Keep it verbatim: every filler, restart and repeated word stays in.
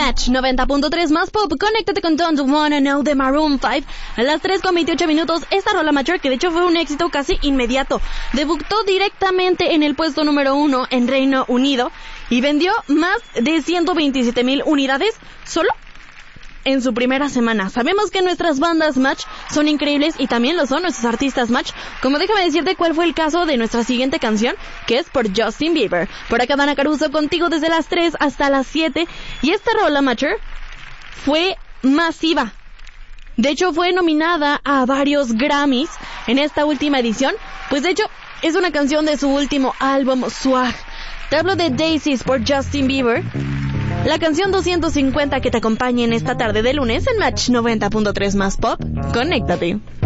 Match noventa punto tres más pop. Conéctate con Don't Wanna Know de Maroon cinco. A las tres con veintiocho minutos, esta rola Mature, que de hecho fue un éxito casi inmediato, debutó directamente en el puesto número uno en Reino Unido y vendió más de ciento veintisiete mil unidades solo en su primera semana. Sabemos que nuestras bandas Match son increíbles y también lo son nuestros artistas Match, como déjame decirte cuál fue el caso de nuestra siguiente canción, que es por Justin Bieber. Por acá Dana Caruso contigo desde las tres hasta las siete, y esta rola Mature fue masiva. De hecho fue nominada a varios Grammys en esta última edición, pues de hecho es una canción de su último álbum Swag. Te hablo de Daisies por Justin Bieber, la canción doscientos cincuenta que te acompaña en esta tarde de lunes en Match noventa punto tres más pop. Conéctate.